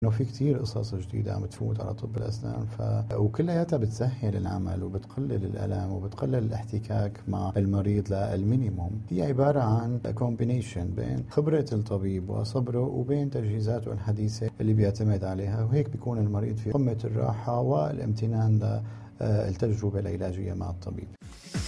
إنه في كتير قصص جديدة عم تفوت على طب الأسنان وكلياتها بتسهل العمل وبتقلل الألم وبتقلل الاحتكاك مع المريض للمينيموم. هي عبارة عن كومبينيشن بين خبرة الطبيب وصبره وبين تجهيزاته الحديثة اللي بيعتمد عليها، وهيك بيكون المريض في قمة الراحة والامتنان للتجربة العلاجية مع الطبيب.